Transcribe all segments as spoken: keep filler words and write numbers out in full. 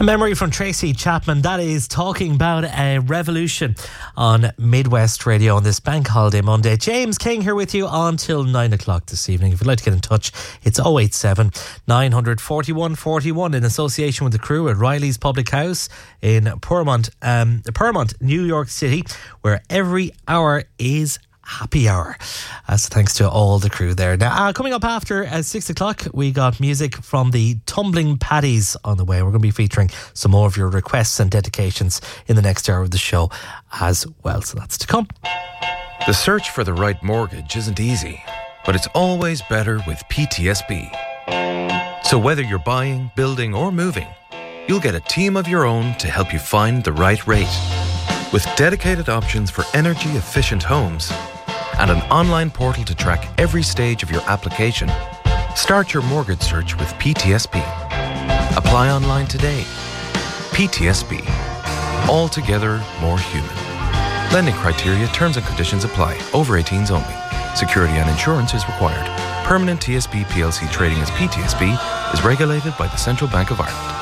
A memory from Tracy Chapman, that is talking about a revolution on Midwest Radio on this Bank Holiday Monday. James King here with you until nine o'clock this evening. If you'd like to get in touch, it's oh eight seven, nine four one, four one in association with the crew at Riley's Public House in Pyrmont, um, Pyrmont, New York City, where every hour is happy hour. Uh, so thanks to all the crew there. Now, uh, coming up after uh, six o'clock, we got music from the Tumbling Paddies on the way. We're going to be featuring some more of your requests and dedications in the next hour of the show as well. So that's to come. The search for the right mortgage isn't easy, but it's always better with P T S B. So whether you're buying, building or moving, you'll get a team of your own to help you find the right rate. With dedicated options for energy-efficient homes and an online portal to track every stage of your application, start your mortgage search with P T S B. Apply online today. P T S B. Altogether more human. Lending criteria, terms and conditions apply. Over eighteens only. Security and insurance is required. Permanent T S B P L C trading as P T S B is regulated by the Central Bank of Ireland.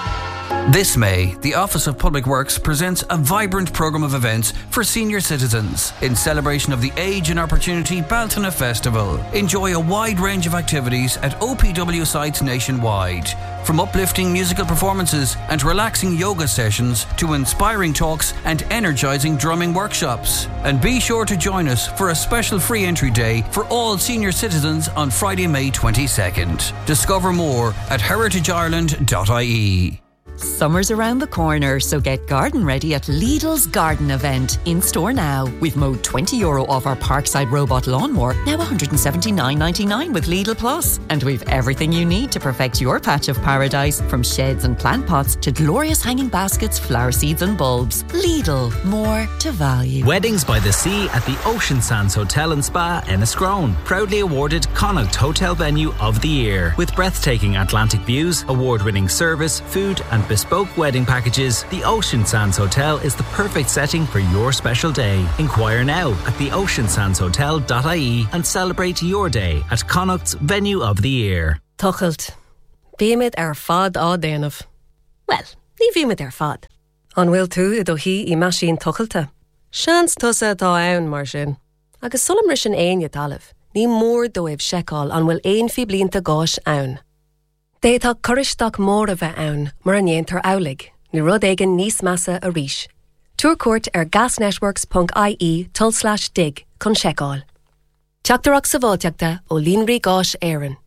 This May, the Office of Public Works presents a vibrant programme of events for senior citizens in celebration of the Age and Opportunity Baltona Festival. Enjoy a wide range of activities at O P W sites nationwide, from uplifting musical performances and relaxing yoga sessions to inspiring talks and energising drumming workshops. And be sure to join us for a special free entry day for all senior citizens on Friday, May twenty-second. Discover more at heritage ireland dot I E. Summer's around the corner, so get garden ready at Lidl's Garden Event. In store now. We've mowed twenty euro off our Parkside robot lawnmower, now one hundred seventy-nine ninety-nine with Lidl Plus. And we've everything you need to perfect your patch of paradise, from sheds and plant pots to glorious hanging baskets, flower seeds and bulbs. Lidl, more to value. Weddings by the Sea at the Ocean Sands Hotel and Spa, Enniscrone. Proudly awarded Connacht Hotel Venue of the Year. With breathtaking Atlantic views, award-winning service, food and bespoke wedding packages, the Ocean Sands Hotel is the perfect setting for your special day. Inquire now at the ocean sands hotel dot I E and celebrate your day at Connacht's Venue of the Year. Tuchelt. Bíimid ar fad á déanamh. Well, ní bhíimid ar fad. An bhfuil tú I do hí I maisín tuchailte. Seans tusa tá ann mar sin. Agus sulam ris an aon talamh. Ní mór dóibh seicáil an bhfuil aon fi blianta gáis ann. Détá coristeach mór a bheith ann mar an éontar aulig, ní rud éigean níos measa a ríis. Túrcuairt ar gasnetworks dot I E tull slash dig chun seicáil. Teachtarach sa bháteachta ó Línraí Gáis Éireann.